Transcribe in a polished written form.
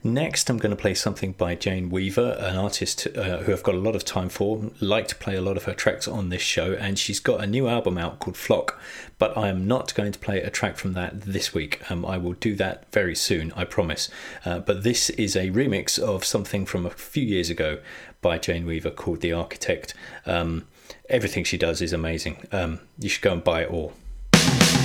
Next, I'm going to play something by Jane Weaver, an artist who I've got a lot of time for. Like to play a lot of her tracks on this show, and she's got a new album out called Flock, but I am not going to play a track from that this week. I will do that very soon, I promise. But this is a remix of something from a few years ago by Jane Weaver called The Architect. Everything she does is amazing. You should go and buy it all.